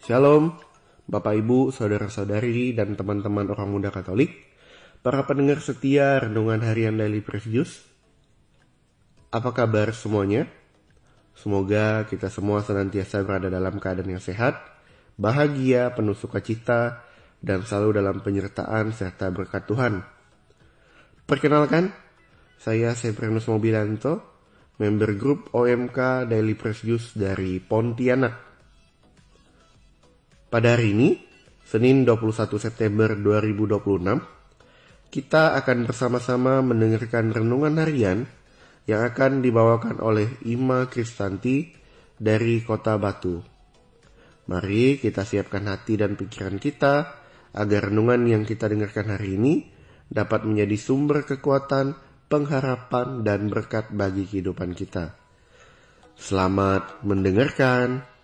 Shalom, Bapak Ibu, Saudara-saudari, dan teman-teman orang muda Katolik, para pendengar setia Renungan Harian Daily Fresh Juice. Apa kabar semuanya? Semoga kita semua senantiasa berada dalam keadaan yang sehat, bahagia, penuh sukacita, dan selalu dalam penyertaan serta berkat Tuhan. Perkenalkan, saya Seprenus Mobilanto, member grup OMK Daily Fresh Juice dari Pontianak. Pada hari ini, Senin 21 September 2026, kita akan bersama-sama mendengarkan renungan harian yang akan dibawakan oleh Ima Kristanti dari Kota Batu. Mari kita siapkan hati dan pikiran kita agar renungan yang kita dengarkan hari ini dapat menjadi sumber kekuatan, pengharapan, dan berkat bagi kehidupan kita. Selamat mendengarkan.